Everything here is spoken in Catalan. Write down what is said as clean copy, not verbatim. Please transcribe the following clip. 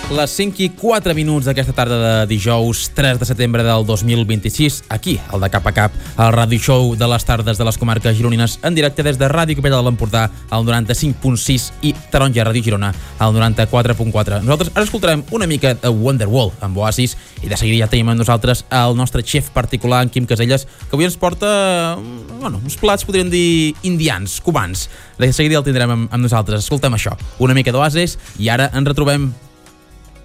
Les 5 i 4 minuts d'aquesta tarda de dijous 3 de setembre del 2026, aquí, al de Cap a Cap, el ràdio show de les tardes de les comarques gironines, en directe des de Ràdio Capella de l'Empordà, al 95.6 i Taronja Ràdio Girona, al 94.4. Nosaltres ara escoltarem una mica de Wonderwall amb Oasis i de seguida ja tenim amb nosaltres el nostre xef particular, en Quim Caselles, que avui ens porta uns plats, podríem dir, indians, cubans. De seguida el tindrem amb nosaltres. Escoltem això, una mica d'Oasis i ara ens retrobem